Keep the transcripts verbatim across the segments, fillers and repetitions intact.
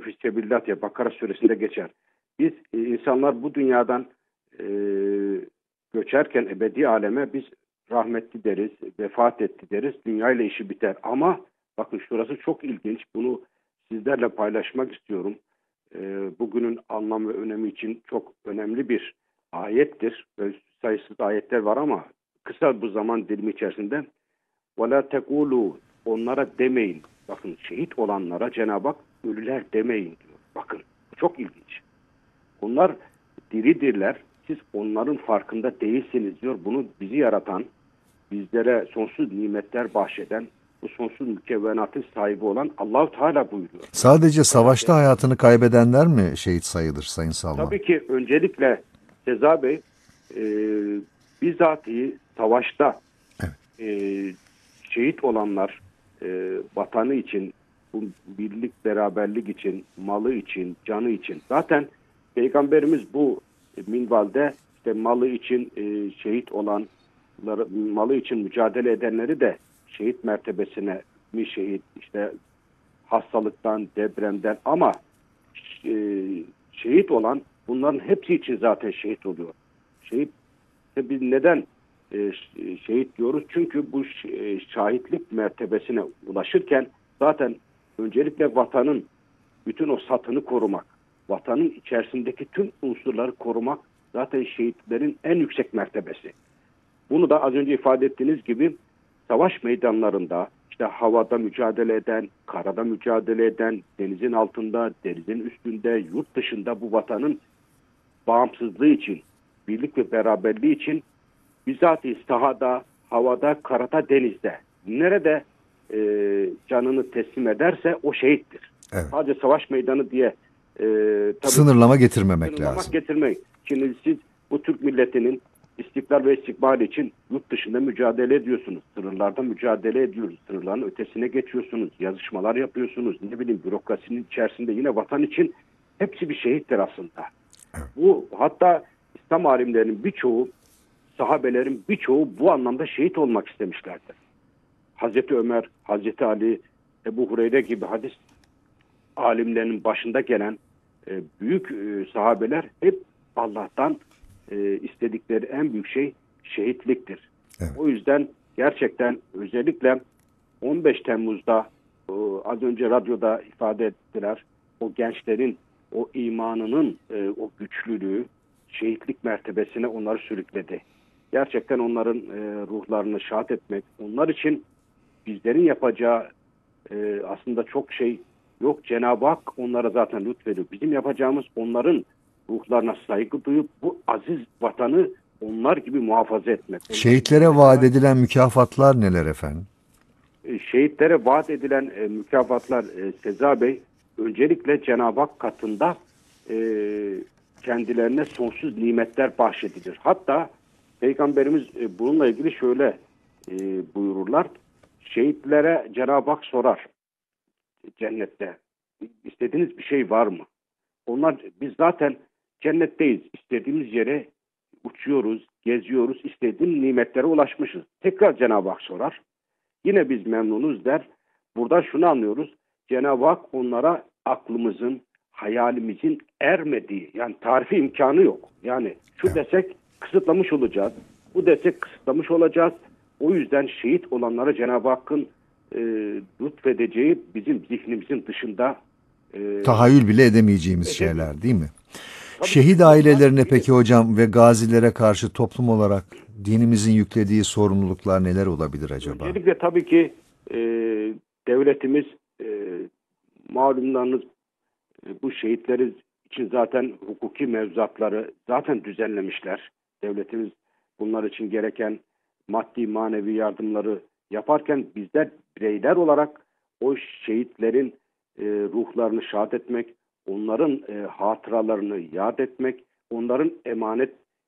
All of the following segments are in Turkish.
fissebillah diye Bakara suresinde geçer. Biz e, insanlar bu dünyadan e, göçerken ebedi aleme biz rahmetli deriz, vefat etti deriz, dünyayla işi biter. Ama bakın şurası çok ilginç, bunu sizlerle paylaşmak istiyorum. E, bugünün anlam ve önemi için çok önemli bir ayettir. Böyle sayısız ayetler var ama kısa bu zaman dilimi içerisinde وَلَا تَقُولُوا onlara demeyin. Bakın şehit olanlara Cenab-ı Hak ölüler demeyin diyor. Bakın çok ilginç. Onlar diridirler. Siz onların farkında değilsiniz diyor. Bunu bizi yaratan, bizlere sonsuz nimetler bahşeden, bu sonsuz mükevvenatın sahibi olan Allah-u Teala buyuruyor. Sadece savaşta evet. hayatını kaybedenler mi şehit sayılır Sayın Salman? Tabii ki öncelikle Seza Bey e, bizatihi savaşta evet. e, şehit olanlar e, vatanı için, bu birlik beraberlik için, malı için, canı için. Zaten Peygamberimiz bu minvalde işte malı için e, şehit olanları, malı için mücadele edenleri de şehit mertebesine mi şehit, işte hastalıktan, depremden ama e, şehit olan bunların hepsi için zaten şehit oluyor. Şehit biz neden e, şehit diyoruz? Çünkü bu şahitlik mertebesine ulaşırken zaten öncelikle vatanın bütün o satını korumak, vatanın içerisindeki tüm unsurları korumak zaten şehitlerin en yüksek mertebesi. Bunu da az önce ifade ettiğiniz gibi savaş meydanlarında işte havada mücadele eden, karada mücadele eden, denizin altında, denizin üstünde, yurt dışında bu vatanın bağımsızlığı için, birlik ve beraberliği için bizatihi sahada, havada, karada, denizde nerede e, canını teslim ederse o şehittir. Evet. Sadece savaş meydanı diye e, tabii, sınırlama getirmemek sınırlamak lazım. Getirmeyin. Şimdi siz bu Türk milletinin istiklal ve istikbali için yurt dışında mücadele ediyorsunuz. Sınırlarda mücadele ediyoruz. Sınırların ötesine geçiyorsunuz. Yazışmalar yapıyorsunuz. Ne bileyim bürokrasinin içerisinde yine vatan için hepsi bir şehittir aslında. Evet. Bu hatta İslam alimlerinin birçoğu, sahabelerin birçoğu bu anlamda şehit olmak istemişlerdir. Hazreti Ömer, Hazreti Ali, Ebu Hureyre gibi hadis alimlerinin başında gelen e, büyük e, sahabeler hep Allah'tan e, istedikleri en büyük şey şehitliktir. Evet. O yüzden gerçekten özellikle on beş Temmuz'da o, az önce radyoda ifade ettiler, o gençlerin o imanının e, o güçlülüğü şehitlik mertebesine onları sürükledi. Gerçekten onların e, ruhlarını şad etmek, onlar için bizlerin yapacağı e, aslında çok şey yok. Cenab-ı Hak onlara zaten lütfediyor. Bizim yapacağımız onların ruhlarına saygı duyup bu aziz vatanı onlar gibi muhafaza etmek. Şehitlere vaat edilen mükafatlar neler efendim? E, şehitlere vaat edilen e, mükafatlar e, Seza Bey, öncelikle Cenab-ı Hak katında e, kendilerine sonsuz nimetler bahşedilir. Hatta Peygamberimiz e, bununla ilgili şöyle e, buyururlar. Şehitlere Cenab-ı Hak sorar cennette. İstediğiniz bir şey var mı? Onlar, biz zaten cennetteyiz. İstediğimiz yere uçuyoruz, geziyoruz, istediğimiz nimetlere ulaşmışız. Tekrar Cenab-ı Hak sorar. Yine biz memnunuz der. Buradan şunu anlıyoruz. Cenab-ı Hak onlara aklımızın, hayalimizin ermediği, yani tarifi imkanı yok. Yani şu desek kısıtlamış olacağız. Bu desek kısıtlamış olacağız. O yüzden şehit olanlara Cenab-ı Hakk'ın e, lütfedeceği bizim zihnimizin dışında e, tahayyül bile edemeyeceğimiz edemiyor. şeyler değil mi? Tabii Şehit ailelerine peki hocam ve gazilere karşı toplum olarak dinimizin yüklediği sorumluluklar neler olabilir acaba? Öncelikle tabii ki e, devletimiz e, malumlarınız e, bu şehitleri için zaten hukuki mevzuatları zaten düzenlemişler. Devletimiz bunlar için gereken maddi manevi yardımları yaparken bizler bireyler olarak o şehitlerin e, ruhlarını şad etmek, onların e, hatıralarını yad etmek, onların emanet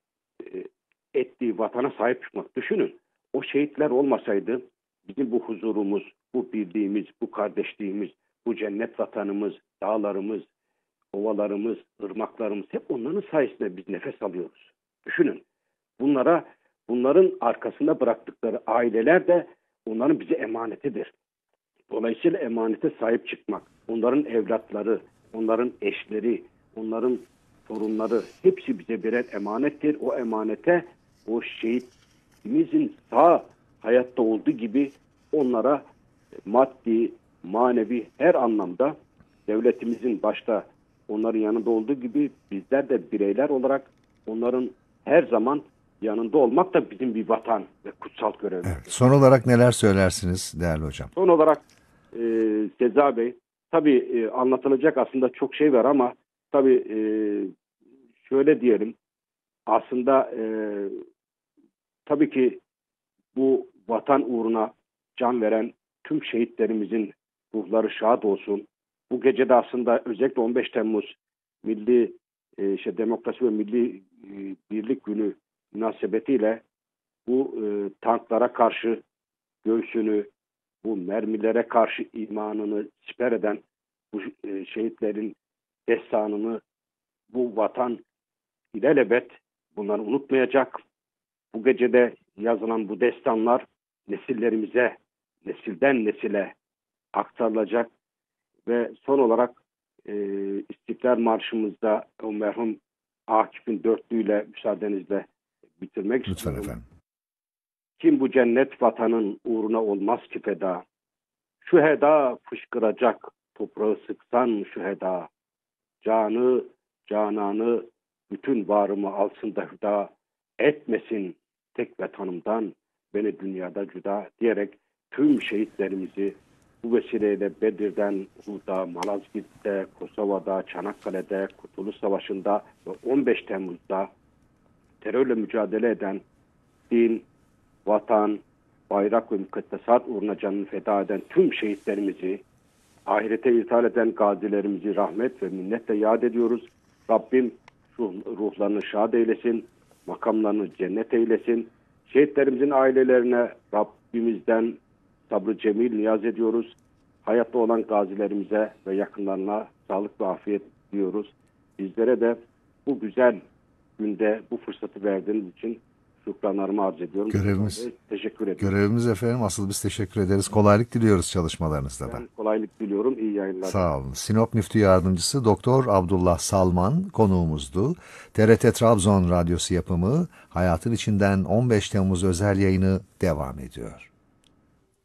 e, ettiği vatana sahip çıkmak. Düşünün, o şehitler olmasaydı bizim bu huzurumuz, bu birliğimiz, bu kardeşliğimiz, bu cennet vatanımız, dağlarımız, ovalarımız, ırmaklarımız hep onların sayesinde biz nefes alıyoruz. Düşünün, bunlara, bunların arkasında bıraktıkları aileler de onların bize emanetidir. Dolayısıyla emanete sahip çıkmak, onların evlatları, onların eşleri, onların torunları hepsi bize birer emanettir. O emanete o şehitimizin sağ hayatta olduğu gibi onlara maddi, manevi her anlamda devletimizin başta onların yanında olduğu gibi bizler de bireyler olarak onların her zaman yanında olmak da bizim bir vatan ve kutsal görevimiz. Evet. Son olarak neler söylersiniz değerli hocam? Son olarak e, Seza Bey, tabii e, anlatılacak aslında çok şey var ama tabii e, şöyle diyelim, aslında e, tabii ki bu vatan uğruna can veren tüm şehitlerimizin ruhları şad olsun. Bu gecede aslında özellikle on beş Temmuz Milli e, işte Demokrasi ve Milli e, Birlik Günü münasebetiyle bu e, tanklara karşı göğsünü, bu mermilere karşı imanını siper eden bu e, şehitlerin destanını bu vatan ilelebet bunları unutmayacak. Bu gecede yazılan bu destanlar nesillerimize, nesilden nesile aktarılacak ve son olarak e, İstiklal Marşımızda o merhum Akif'in dörtlüğüyle müsaadenizle bitirmek Lütfen istiyorum. efendim. Kim bu cennet vatanın uğruna olmaz ki feda? Şu heda fışkıracak, toprağı sıksan şu heda. Canı, cananı, bütün varımı alsın da hüda. Etmesin tek vatanımdan beni dünyada cüda diyerek tüm şehitlerimizi bu vesileyle Bedir'den, Uhud'da, Malazgirt'te, Kosova'da, Çanakkale'de, Kurtuluş Savaşı'nda ve on beş Temmuz'da terörle mücadele eden din, vatan, bayrak ve mukaddesat uğruna canını feda eden tüm şehitlerimizi, ahirete irtihal eden gazilerimizi rahmet ve minnetle yad ediyoruz. Rabbim ruhlarını şad eylesin, makamlarını cennet eylesin. Şehitlerimizin ailelerine Rabbimizden sabrı cemil niyaz ediyoruz. Hayatta olan gazilerimize ve yakınlarına sağlık ve afiyet diliyoruz. Bizlere de bu güzel günde bu fırsatı verdiğiniz için şükranlarımı arz ediyorum. Görevimiz. Teşekkür ederim. Görevimiz efendim. Asıl biz teşekkür ederiz. Kolaylık diliyoruz çalışmalarınızda da. Ben kolaylık diliyorum. İyi yayınlar. Sağ olun. Sinop Müftü Yardımcısı Doktor Abdullah Salman konuğumuzdu. T R T Trabzon Radyosu yapımı Hayatın İçinden on beş Temmuz özel yayını devam ediyor.